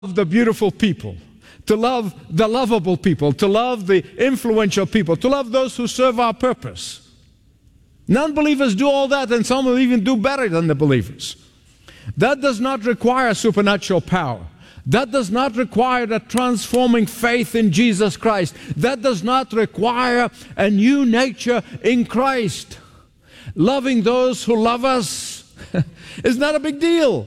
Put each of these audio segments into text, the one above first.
the beautiful people, to love the lovable people, to love the influential people, to love those who serve our purpose. Non-believers do all that, and some will even do better than the believers. That does not require supernatural power. That does not require a transforming faith in Jesus Christ. That does not require a new nature in Christ. Loving those who love us is not a big deal.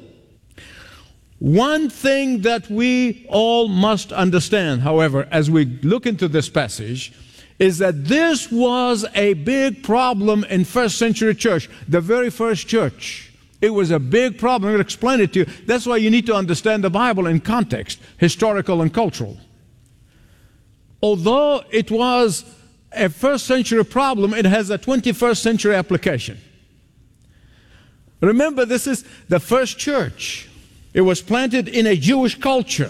One thing that we all must understand, however, as we look into this passage, is that this was a big problem in first century church, the very first church. It was a big problem. I'm going to explain it to you. That's why you need to understand the Bible in context, historical and cultural. Although it was a first century problem, it has a 21st century application. Remember, this is the first church. It was planted in a Jewish culture.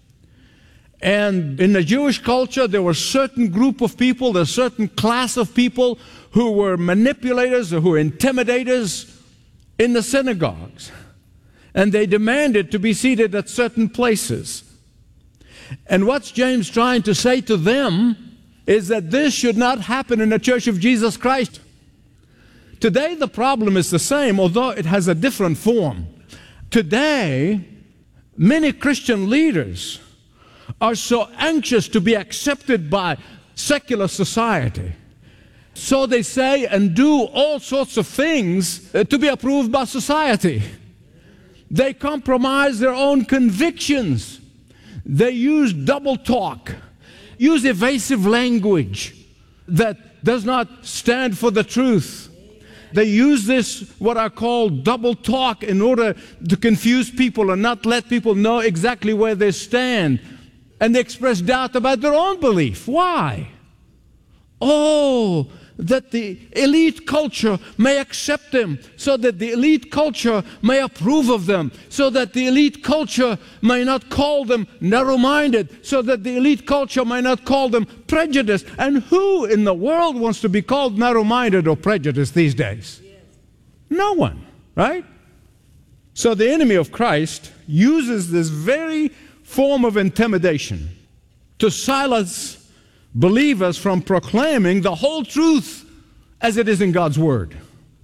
And in the Jewish culture, there were a certain group of people, a certain class of people who were manipulators or who were intimidators in the synagogues. And they demanded to be seated at certain places. And what's James trying to say to them is that this should not happen in the Church of Jesus Christ. Today, the problem is the same, although it has a different form. Today, many Christian leaders are so anxious to be accepted by secular society. So they say and do all sorts of things to be approved by society. They compromise their own convictions. They use double talk, use evasive language that does not stand for the truth. They use this, what I call double talk, in order to confuse people and not let people know exactly where they stand. And they express doubt about their own belief. Why? Oh, that the elite culture may accept them, so that the elite culture may approve of them, so that the elite culture may not call them narrow-minded, so that the elite culture may not call them prejudiced. And who in the world wants to be called narrow-minded or prejudiced these days? No one, right? So the enemy of Christ uses this very form of intimidation to silence believers from proclaiming the whole truth as it is in God's Word.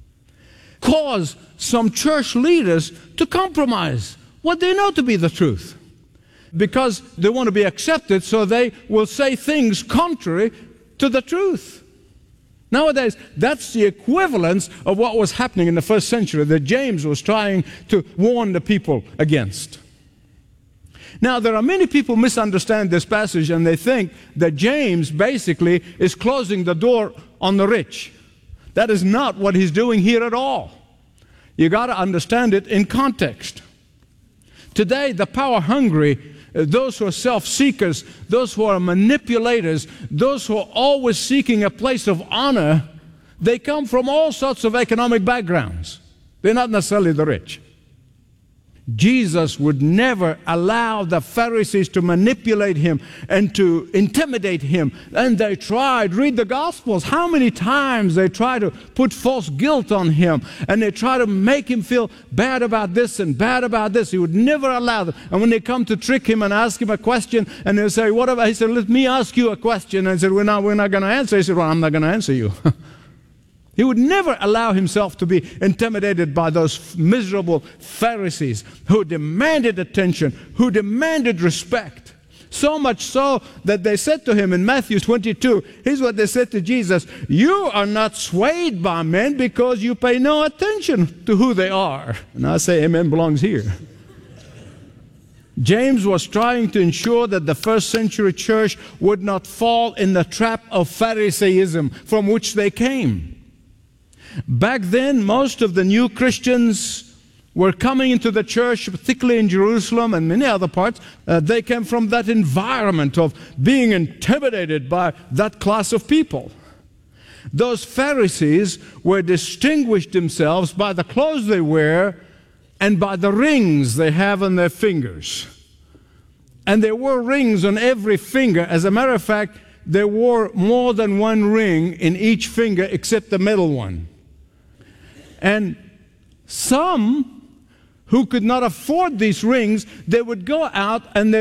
Cause some church leaders to compromise what they know to be the truth, because they want to be accepted, so they will say things contrary to the truth. Nowadays, that's the equivalence of what was happening in the first century that James was trying to warn the people against. Now, there are many people who misunderstand this passage, and they think that James basically is closing the door on the rich. That is not what he's doing here at all. You got to understand it in context. Today, the power-hungry, those who are self-seekers, those who are manipulators, those who are always seeking a place of honor, they come from all sorts of economic backgrounds. They're not necessarily the rich. Jesus would never allow the Pharisees to manipulate him and to intimidate him. And they tried. Read the Gospels. How many times they try to put false guilt on him, and they try to make him feel bad about this and bad about this. He would never allow them. And when they come to trick him and ask him a question, and they say, "What about?" He said, "Let me ask you a question." And he said, "We're not going to answer." He said, "Well, I'm not going to answer you." He would never allow himself to be intimidated by those miserable Pharisees who demanded attention, who demanded respect. So much so that they said to him in Matthew 22, here's what they said to Jesus: "You are not swayed by men because you pay no attention to who they are." And I say amen belongs here. James was trying to ensure that the first century church would not fall in the trap of Pharisaism from which they came. Back then, most of the new Christians were coming into the church, particularly in Jerusalem and many other parts. They came from that environment of being intimidated by that class of people. Those Pharisees were distinguished themselves by the clothes they wear and by the rings they have on their fingers. And there were rings on every finger. As a matter of fact, they wore more than one ring in each finger except the middle one. And some who could not afford these rings, they would go out and